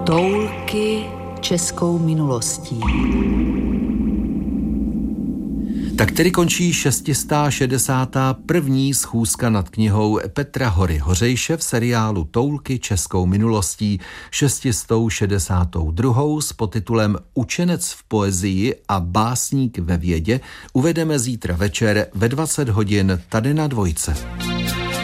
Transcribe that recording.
Toulky českou minulostí. Tak tedy končí 661. schůzka nad knihou Petra Hory Hořejše v seriálu Toulky českou minulostí, 662. s podtitulem Učenec v poezii a básník ve vědě uvedeme zítra večer ve 20 hodin tady na Dvojce.